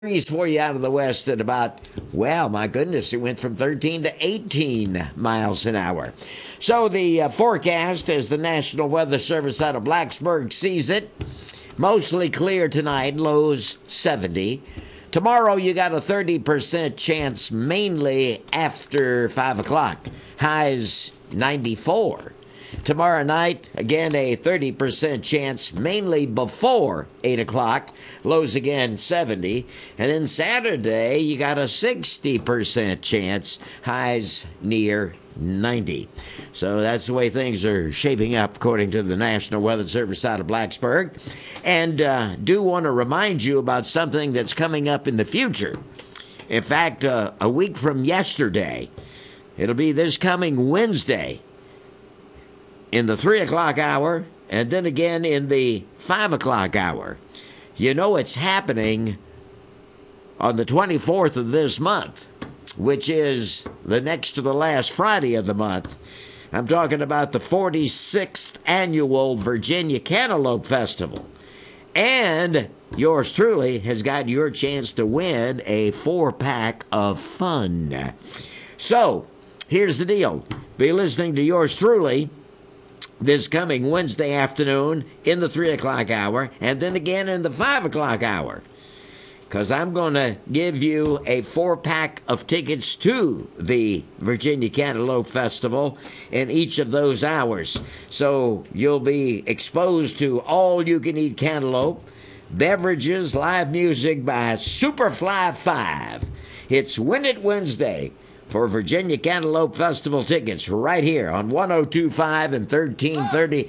breeze for you out of the west at about, well, my goodness, it went from 13 to 18 miles an hour. So the forecast, as the National Weather Service out of Blacksburg sees it, mostly clear tonight, lows 70. Tomorrow you got a 30% chance mainly after 5 o'clock, highs 94. Tomorrow night, again, a 30% chance, mainly before 8 o'clock. Lows again 70. And then Saturday, you got a 60% chance, highs near 90. So that's the way things are shaping up, according to the National Weather Service out of Blacksburg. And do want to remind you about something that's coming up in the future. In fact, a week from yesterday, it'll be this coming Wednesday, in the 3 o'clock hour, and then again in the 5 o'clock hour. You know it's happening on the 24th of this month, which is the next to the last Friday of the month. I'm talking about the 46th annual Virginia Cantaloupe Festival. And yours truly has got your chance to win a 4-pack of fun. So, here's the deal. Be listening to yours truly this coming Wednesday afternoon in the 3 o'clock hour, and then again in the 5 o'clock hour, because I'm going to give you a 4-pack of tickets to the Virginia Cantaloupe Festival in each of those hours. So you'll be exposed to all-you-can-eat cantaloupe, beverages, live music by Superfly 5. It's Win It Wednesday for Virginia Cantaloupe Festival tickets right here on 102.5 and 1330